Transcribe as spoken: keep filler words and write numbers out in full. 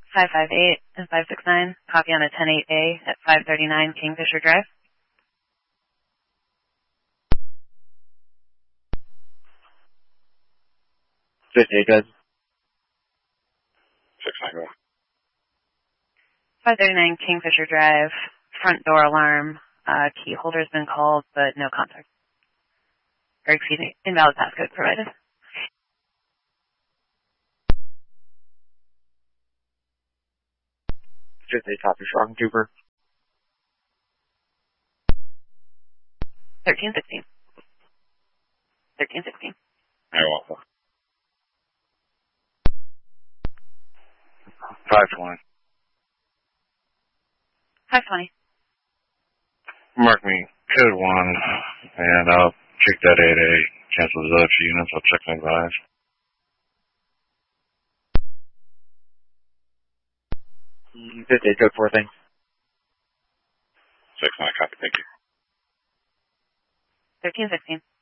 five five eight and five six nine, copy on a ten eight A at five thirty-nine Kingfisher Drive. fifty-eight, guys. six nine, go. five thirty-nine Kingfisher Drive, front door alarm, uh, key holder's been called, but no contact. Or excuse me, invalid passcode provided. fifty-eight, copy, Strong Cooper. thirteen sixteen. thirteen sixteen. Hey, Waffle. five twenty. five twenty. Mark me code one, and I'll check that eight A. Cancel those other two units. I'll check my guys. fifty-eight, code four, thanks. six nine, copy, thank you. thirteen sixteen.